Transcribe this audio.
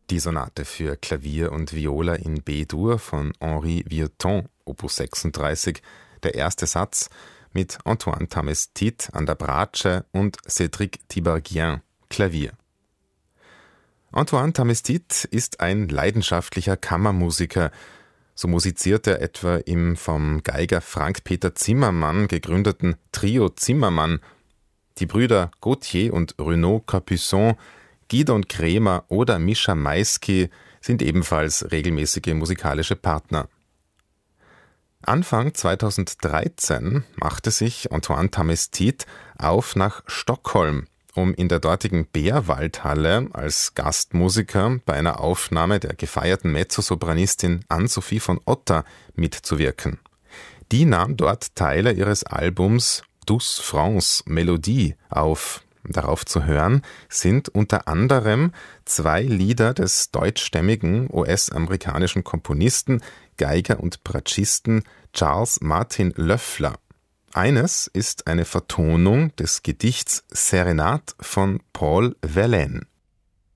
Die Sonate für Klavier und Viola in B-Dur von Henri Vieuxtemps, Opus 36, der erste Satz mit Antoine Tamestit an der Bratsche und Cédric Tiberghien, Klavier. Antoine Tamestit ist ein leidenschaftlicher Kammermusiker. So musiziert er etwa im vom Geiger Frank-Peter Zimmermann gegründeten Trio Zimmermann. Die Brüder Gauthier und Renaud Capuçon, Gidon Kremer oder Mischa Maisky sind ebenfalls regelmäßige musikalische Partner. Anfang 2013 machte sich Antoine Tamestit auf nach Stockholm, um in der dortigen Bärwaldhalle als Gastmusiker bei einer Aufnahme der gefeierten Mezzosopranistin Anne-Sophie von Otter mitzuwirken. Die nahm dort Teile ihres Albums Douce France Melodie auf. Darauf zu hören sind unter anderem 2 Lieder des deutschstämmigen US-amerikanischen Komponisten, Geiger und Bratschisten Charles Martin Löffler. Eines ist eine Vertonung des Gedichts Serenade von Paul Verlaine.